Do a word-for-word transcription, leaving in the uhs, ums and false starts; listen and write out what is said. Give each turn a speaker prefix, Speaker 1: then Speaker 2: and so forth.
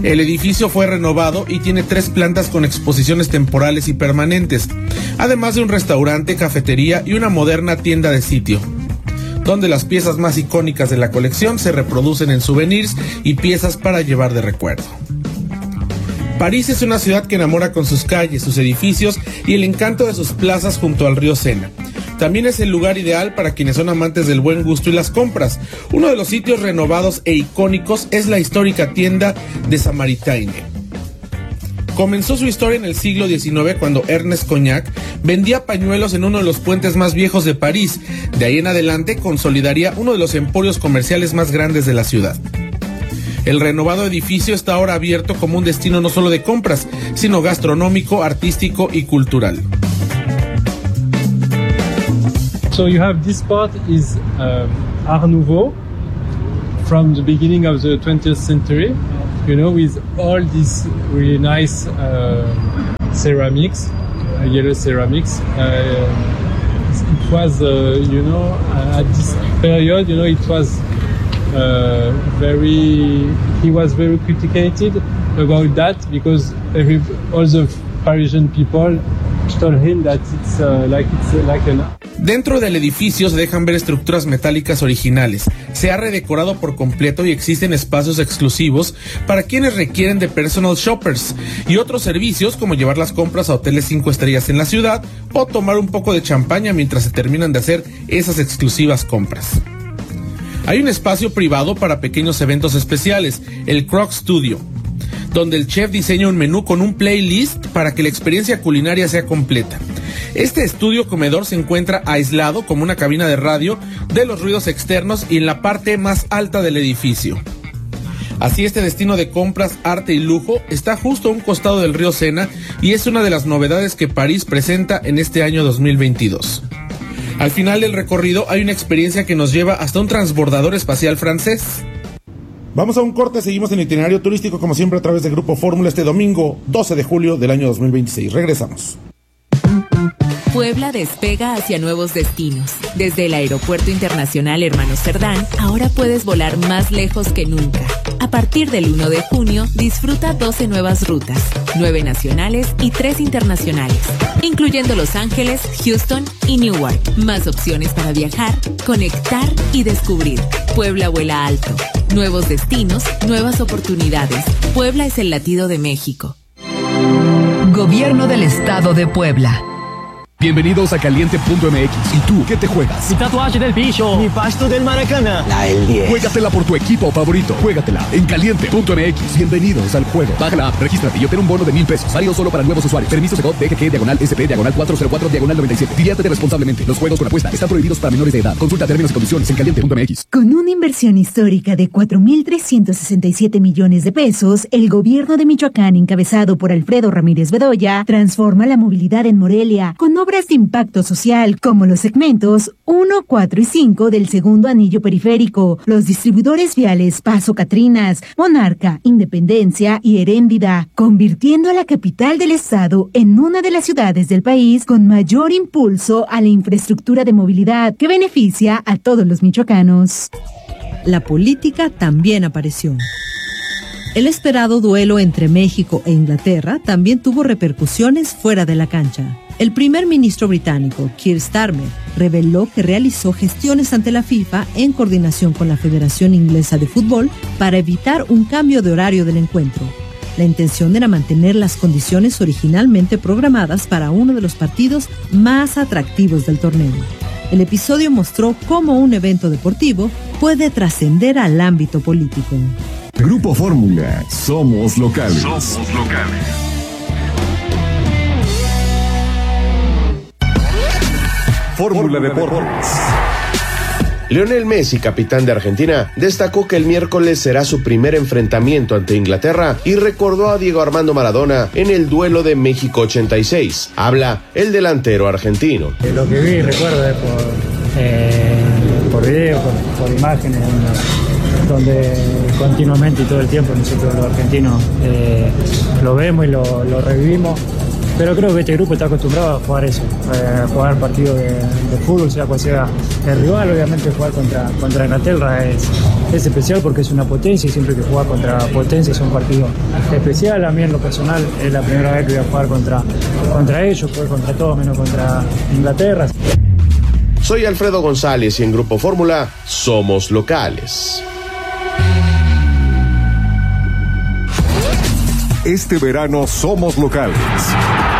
Speaker 1: El edificio fue renovado y tiene tres plantas con exposiciones temporales y permanentes, además de un restaurante, cafetería y una moderna tienda de sitio, donde las piezas más icónicas de la colección se reproducen en souvenirs y piezas para llevar de recuerdo. París es una ciudad que enamora con sus calles, sus edificios y el encanto de sus plazas junto al río Sena. También es el lugar ideal para quienes son amantes del buen gusto y las compras. Uno de los sitios renovados e icónicos es la histórica tienda de Samaritaine. Comenzó su historia en el siglo diecinueve cuando Ernest Cognac vendía pañuelos en uno de los puentes más viejos de París. De ahí en adelante consolidaría uno de los emporios comerciales más grandes de la ciudad. El renovado edificio está ahora abierto como un destino no solo de compras, sino gastronómico, artístico y cultural.
Speaker 2: So you have this part is um, Art Nouveau from the beginning of the twentieth century, you know, with all these really nice uh, ceramics, uh, yellow ceramics. Uh, it was, uh, you know, at this period, you know, it was uh, very, he was very criticated about that because every, all the Parisian people told him that it's uh, like it's uh, like an.
Speaker 1: Dentro del edificio se dejan ver estructuras metálicas originales. Se ha redecorado por completo y existen espacios exclusivos para quienes requieren de personal shoppers y otros servicios como llevar las compras a hoteles cinco estrellas en la ciudad o tomar un poco de champaña mientras se terminan de hacer esas exclusivas compras. Hay un espacio privado para pequeños eventos especiales, el Croc Studio, donde el chef diseña un menú con un playlist para que la experiencia culinaria sea completa. Este estudio comedor se encuentra aislado como una cabina de radio de los ruidos externos y en la parte más alta del edificio. Así, este destino de compras, arte y lujo está justo a un costado del río Sena y es una de las novedades que París presenta en este año dos mil veintidós. Al final del recorrido hay una experiencia que nos lleva hasta un transbordador espacial francés.
Speaker 3: Vamos a un corte, seguimos en el itinerario turístico como siempre a través de Grupo Fórmula este domingo doce de julio del año dos mil veintiséis. Regresamos.
Speaker 4: Puebla despega hacia nuevos destinos. Desde el Aeropuerto Internacional Hermanos Cerdán, ahora puedes volar más lejos que nunca. A partir del uno de junio, disfruta doce nuevas rutas, nueve nacionales y tres internacionales, incluyendo Los Ángeles, Houston y Newark. Más opciones para viajar, conectar y descubrir. Puebla vuela alto. Nuevos destinos, nuevas oportunidades. Puebla es el latido de México.
Speaker 5: Gobierno del Estado de Puebla.
Speaker 6: Bienvenidos a Caliente punto M X. ¿Y tú qué te juegas?
Speaker 7: Mi tatuaje del bicho. Mi pasto del Maracaná.
Speaker 6: La L diez. Juégatela por tu equipo favorito. Juégatela en Caliente punto M X. Bienvenidos al juego. Baja la app, regístrate y obtén un bono de mil pesos. Válido solo para nuevos usuarios. Permiso de D G G, diagonal S P, diagonal cuatro cero cuatro, diagonal noventa y siete. Diviértete responsablemente. Los juegos con apuesta están prohibidos para menores de edad. Consulta términos y condiciones en Caliente punto M X.
Speaker 8: Con una inversión histórica de cuatro mil trescientos sesenta y siete millones de pesos, el gobierno de Michoacán, encabezado por Alfredo Ramírez Bedoya, transforma la movilidad en Morelia con obras de impacto social, como los segmentos uno, cuatro y cinco del segundo anillo periférico, los distribuidores viales Paso Catrinas, Monarca, Independencia y Heréndida, convirtiendo a la capital del estado en una de las ciudades del país con mayor impulso a la infraestructura de movilidad que beneficia a todos los michoacanos.
Speaker 9: La política también apareció. El esperado duelo entre México e Inglaterra también tuvo repercusiones fuera de la cancha. El primer ministro británico, Keir Starmer, reveló que realizó gestiones ante la FIFA en coordinación con la Federación Inglesa de Fútbol para evitar un cambio de horario del encuentro. La intención era mantener las condiciones originalmente programadas para uno de los partidos más atractivos del torneo. El episodio mostró cómo un evento deportivo puede trascender al ámbito político.
Speaker 10: Grupo Fórmula, somos locales.
Speaker 11: Somos locales.
Speaker 10: Fórmula Deportes.
Speaker 12: Lionel Messi, capitán de Argentina, destacó que el miércoles será su primer enfrentamiento ante Inglaterra y recordó a Diego Armando Maradona en el duelo de México ochenta y seis. Habla el delantero argentino.
Speaker 13: De lo que vi, recuerdo eh, por, eh, por video, por, por imágenes, donde continuamente y todo el tiempo nosotros los argentinos eh, lo vemos y lo, lo revivimos. pero creo que este grupo está acostumbrado a jugar eso, eh, jugar partidos de, de fútbol, sea cual sea el rival. Obviamente jugar contra, contra Inglaterra es, es especial porque es una potencia y siempre que juega contra potencia es un partido especial. A mí en lo personal es la primera vez que voy a jugar contra, contra ellos, jugué contra todos menos contra Inglaterra.
Speaker 12: Soy Alfredo González y en Grupo Fórmula somos locales.
Speaker 10: Este verano somos locales.